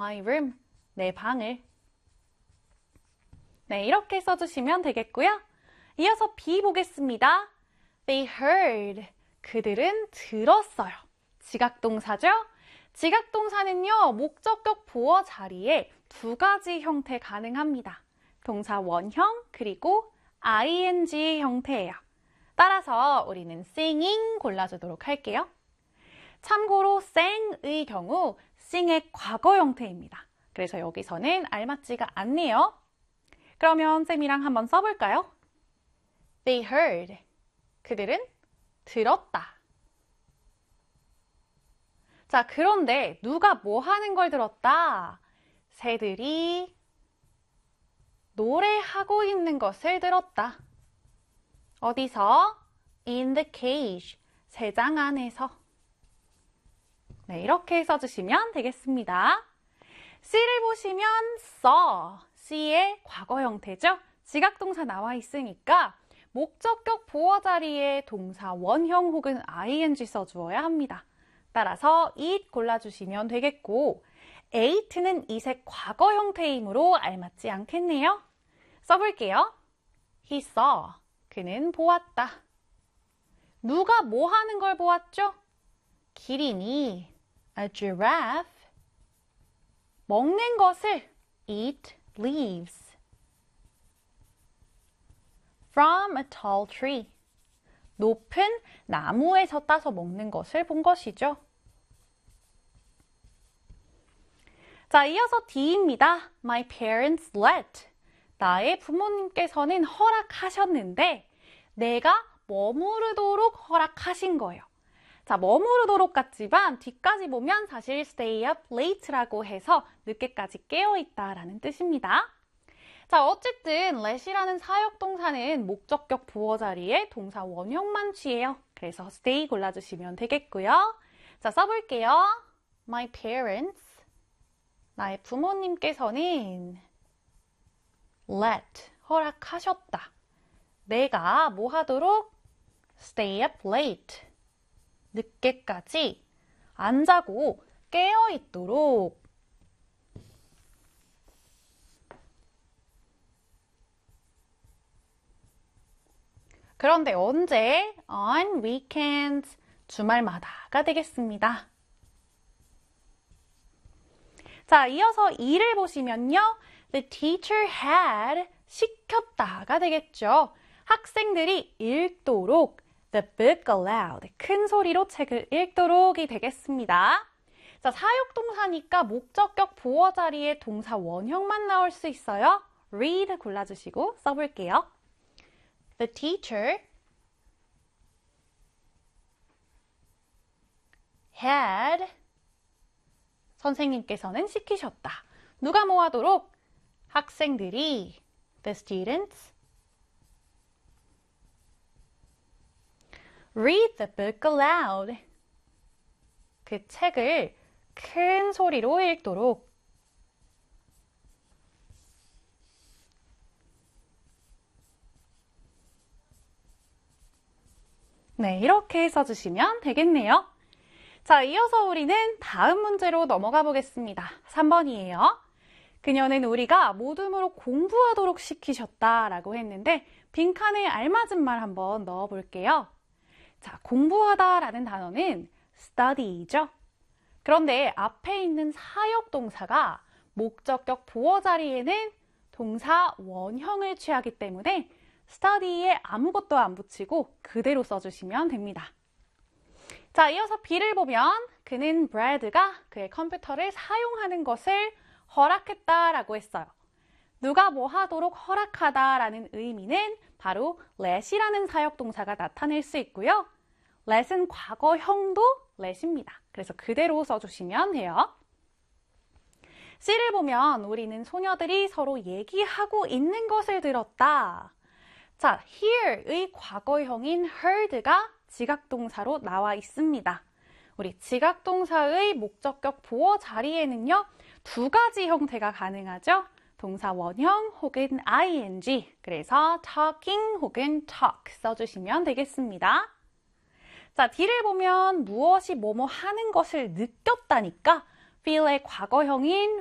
my room. 내 방을. 네, 이렇게 써주시면 되겠고요. 이어서 B 보겠습니다. They heard. 그들은 들었어요. 지각동사죠? 지각동사는요, 목적격 보어 자리에 두 가지 형태 가능합니다. 동사 원형 그리고 ing의 형태예요. 따라서 우리는 singing 골라주도록 할게요. 참고로 sang의 경우 sing의 과거 형태입니다. 그래서 여기서는 알맞지가 않네요. 그러면 쌤이랑 한번 써볼까요? They heard. 그들은 들었다. 자, 그런데 누가 뭐 하는 걸 들었다? 새들이 노래하고 있는 것을 들었다. 어디서? In the cage. 새장 안에서. 네, 이렇게 써주시면 되겠습니다. C를 보시면 saw. C의 과거 형태죠? 지각동사 나와 있으니까 목적격 보어 자리에 동사 원형 혹은 ing 써주어야 합니다. 따라서 it 골라주시면 되겠고 ate는 it의 과거 형태이므로 알맞지 않겠네요. 써볼게요. He saw. 그는 보았다. 누가 뭐 하는 걸 보았죠? 기린이 a giraffe 먹는 것을 eat leaves from a tall tree. 높은 나무에서 따서 먹는 것을 본 것이죠. 자, 이어서 D입니다. My parents let. 나의 부모님께서는 허락하셨는데 내가 머무르도록 허락하신 거예요. 자, 머무르도록 같지만 뒤까지 보면 사실 stay up late라고 해서 늦게까지 깨어있다라는 뜻입니다. 자, 어쨌든 let이라는 사역동사는 목적격 부어 자리에 동사 원형만 취해요. 그래서 stay 골라주시면 되겠고요. 자, 써볼게요. My parents. 나의 부모님께서는 let. 허락하셨다. 내가 뭐 하도록? stay up late. 늦게까지 안 자고 깨어있도록. 그런데 언제? On weekends, 주말마다가 되겠습니다. 자, 이어서 2를 보시면요. The teacher had, 시켰다가 되겠죠. 학생들이 읽도록 the book aloud, 큰 소리로 책을 읽도록이 되겠습니다. 자, 사역동사니까 목적격 보어 자리에 동사 원형만 나올 수 있어요. read 골라주시고 써볼게요. The teacher had, 선생님께서는 시키셨다. 누가 뭐 하도록? 학생들이 the students read the book aloud. 그 책을 큰 소리로 읽도록. 네, 이렇게 써주시면 되겠네요. 자, 이어서 우리는 다음 문제로 넘어가 보겠습니다. 3번이에요. 그녀는 우리가 모둠으로 공부하도록 시키셨다라고 했는데 빈칸에 알맞은 말 한번 넣어볼게요. 자, 공부하다라는 단어는 study죠. 그런데 앞에 있는 사역동사가 목적격 보어 자리에는 동사 원형을 취하기 때문에 study에 아무것도 안 붙이고 그대로 써주시면 됩니다. 자, 이어서 B를 보면 그는 브래드가 그의 컴퓨터를 사용하는 것을 허락했다라고 했어요. 누가 뭐 하도록 허락하다라는 의미는 바로 let이라는 사역동사가 나타낼 수 있고요. let은 과거형도 let입니다. 그래서 그대로 써주시면 돼요. C를 보면 우리는 소녀들이 서로 얘기하고 있는 것을 들었다. 자, hear의 과거형인 heard가 지각동사로 나와 있습니다. 우리 지각동사의 목적격 보어 자리에는요, 두 가지 형태가 가능하죠. 동사 원형 혹은 ing, 그래서 talking 혹은 talk 써주시면 되겠습니다. 자, D를 보면 무엇이 뭐뭐 하는 것을 느꼈다니까 feel의 과거형인